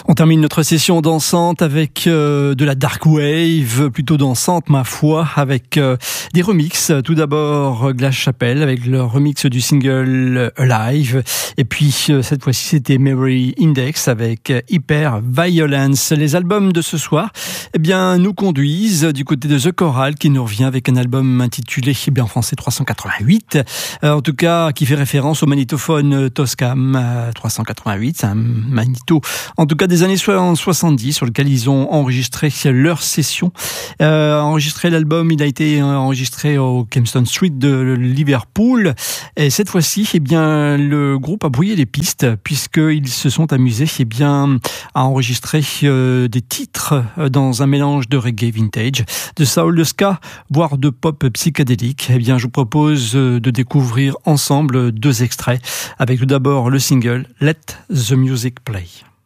On termine notre session dansante avec de la dark wave, plutôt dansante ma foi, avec des remixes. Tout d'abord Glass Chapel avec leur remix du single Alive, et puis cette fois-ci c'était Memory Index avec Hyper Violence. Les albums de ce soir nous conduisent du côté de The Choral, qui nous revient avec un album intitulé en français 388, en tout cas qui fait référence au magnétophone Toscam 388. C'est un magnéto en tout cas des années 70 sur lequel ils ont enregistré leur session. L'album, il a été enregistré au Kempston Street de Liverpool, et cette fois-ci le groupe a brouillé les pistes puisqu'ils se sont amusés à enregistrer des titres dans un mélange de reggae vintage, de soul, de ska, voire de pop psychédélique. Je vous propose de découvrir ensemble deux extraits, avec tout d'abord le single Let the Music Play.